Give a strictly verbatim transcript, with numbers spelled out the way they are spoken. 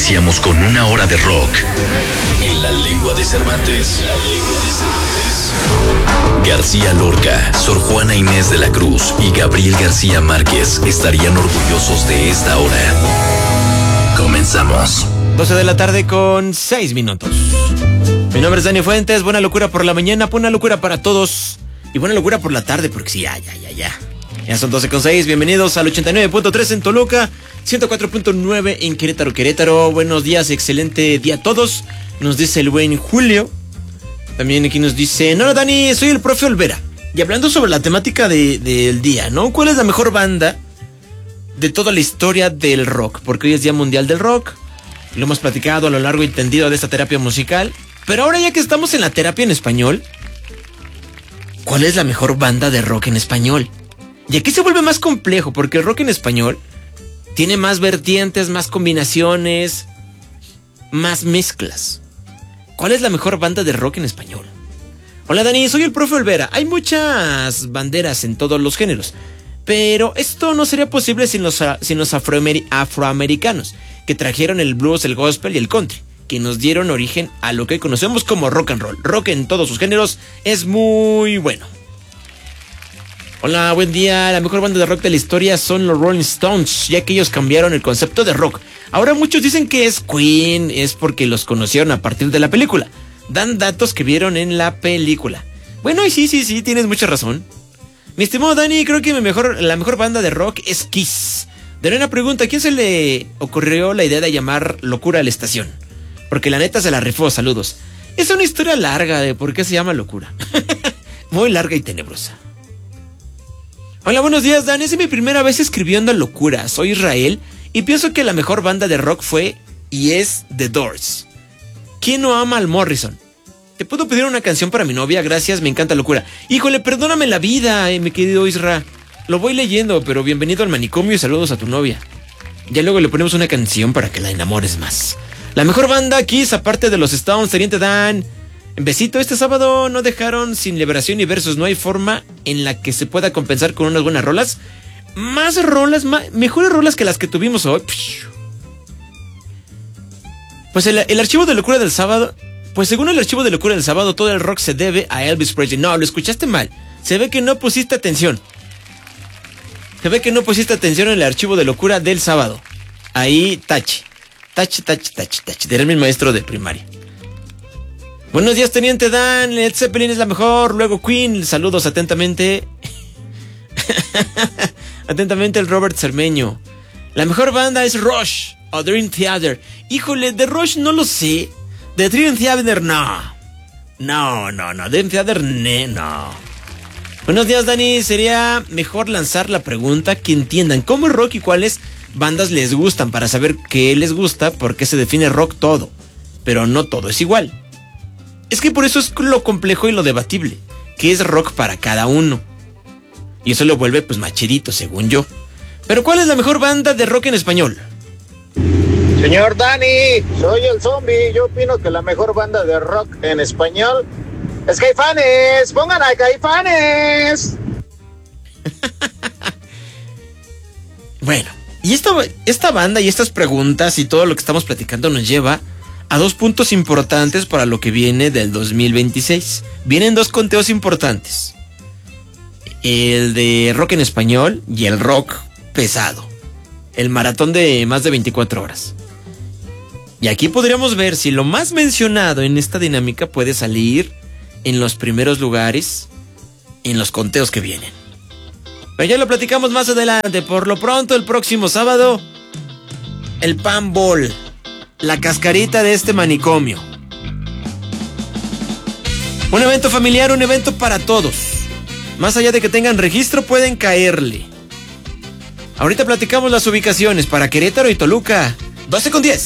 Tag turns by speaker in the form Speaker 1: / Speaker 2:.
Speaker 1: iniciamos con una hora de rock en la lengua de Cervantes. La lengua de Cervantes. García Lorca, Sor Juana Inés de la Cruz y Gabriel García Márquez estarían orgullosos de esta hora. Comenzamos.
Speaker 2: doce de la tarde con seis minutos. Mi nombre es Dani Fuentes. Buena locura por la mañana, buena locura para todos. Y buena locura por la tarde, porque sí, ya, ya, ya, ya. Ya son doce con seis. Bienvenidos al ochenta y nueve punto tres en Toluca, ciento cuatro punto nueve en Querétaro, Querétaro. Buenos días, excelente día a todos. Nos dice el buen Julio. También aquí nos dice: no, Dani, soy el profe Olvera. Y hablando sobre la temática de, del día, ¿no? ¿Cuál es la mejor banda de toda la historia del rock? Porque hoy es Día Mundial del Rock. Lo hemos platicado a lo largo y tendido de esta terapia musical. Pero ahora, ya que estamos en la terapia en español, ¿cuál es la mejor banda de rock en español? Y aquí se vuelve más complejo, porque el rock en español tiene más vertientes, más combinaciones, más mezclas. ¿Cuál es la mejor banda de rock en español? Hola Dani, soy el profe Olvera. Hay muchas banderas en todos los géneros, pero esto no sería posible sin los, sin los afroamer, afroamericanos, que trajeron el blues, el gospel y el country, que nos dieron origen a lo que hoy conocemos como rock and roll. Rock en todos sus géneros es muy bueno. Hola, buen día. La mejor banda de rock de la historia son los Rolling Stones, ya que ellos cambiaron el concepto de rock. Ahora muchos dicen que es Queen, es porque los conocieron a partir de la película. Dan datos que vieron en la película. Bueno, y sí, sí, sí, tienes mucha razón. Mi estimado Dani, creo que mi mejor, la mejor banda de rock es Kiss. Daré una pregunta: ¿a quién se le ocurrió la idea de llamar Locura a la estación? Porque la neta se la rifó, saludos. Es una historia larga de por qué se llama Locura. Muy larga y tenebrosa. Hola, buenos días, Dan. Es mi primera vez escribiendo Locura. Soy Israel y pienso que la mejor banda de rock fue y es The Doors. ¿Quién no ama al Morrison? ¿Te puedo pedir una canción para mi novia? Gracias, me encanta Locura. Híjole, perdóname la vida, eh, mi querido Isra. Lo voy leyendo, pero bienvenido al manicomio y saludos a tu novia. Ya luego le ponemos una canción para que la enamores más. La mejor banda Kiss, aparte de los Stones, Teniente Dan. Besito, este sábado no dejaron sin Liberación y Versos. No hay forma en la que se pueda compensar con unas buenas rolas. Más rolas, más, mejores rolas que las que tuvimos hoy. Pues el, el archivo de locura del sábado. Pues según el archivo de locura del sábado, todo el rock se debe a Elvis Presley. No, lo escuchaste mal. Se ve que no pusiste atención. Se ve que no pusiste atención en el archivo de locura del sábado. Ahí, tache. Tache, tache, tache, tache. Diré mi maestro de primaria. Buenos días, Teniente Dan. Led Zeppelin es la mejor. Luego Queen. Saludos atentamente. Atentamente el Robert Cermeño. La mejor banda es Rush o Dream Theater. Híjole, de Rush no lo sé. De Dream Theater no. No, no, no. Dream Theater ne, no. Buenos días, Dani. Sería mejor lanzar la pregunta que entiendan cómo es rock y cuáles bandas les gustan, para saber qué les gusta, porque se define rock todo. Pero no todo es igual. Es que por eso es lo complejo y lo debatible, que es rock para cada uno. Y eso lo vuelve pues machidito, según yo. Pero ¿cuál es la mejor banda de rock en español?
Speaker 3: Señor Dani, soy el zombie. Yo opino que la mejor banda de rock en español es Caifanes. Pongan a Caifanes.
Speaker 2: Bueno, y esta, esta banda y estas preguntas y todo lo que estamos platicando nos lleva a dos puntos importantes para lo que viene del dos mil veintiséis. Vienen dos conteos importantes: el de rock en español y el rock pesado. El maratón de más de veinticuatro horas. Y aquí podríamos ver si lo más mencionado en esta dinámica puede salir en los primeros lugares en los conteos que vienen. Pero ya lo platicamos más adelante. Por lo pronto, el próximo sábado, el Pan Ball, la cascarita de este manicomio. Un evento familiar, un evento para todos. Más allá de que tengan registro, pueden caerle. Ahorita platicamos las ubicaciones para Querétaro y Toluca. doce con diez.